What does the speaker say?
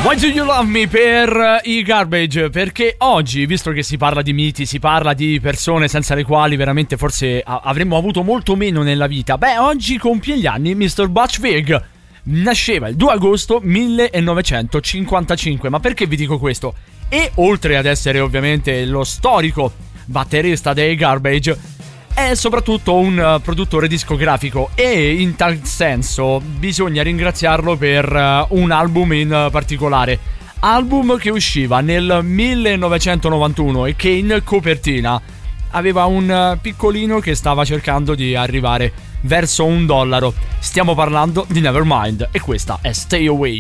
Why Do You Love Me per i Garbage, perché oggi, visto che si parla di miti, si parla di persone senza le quali veramente forse avremmo avuto molto meno nella vita, beh, oggi compie gli anni Mr. Butch Vig. Nasceva il 2 agosto 1955, ma perché vi dico questo? E oltre ad essere ovviamente lo storico batterista dei Garbage, è soprattutto un produttore discografico, e in tal senso bisogna ringraziarlo per un album in particolare. Album che usciva nel 1991 e che in copertina aveva un piccolino che stava cercando di arrivare verso $1. Stiamo parlando di Nevermind, e questa è Stay Away.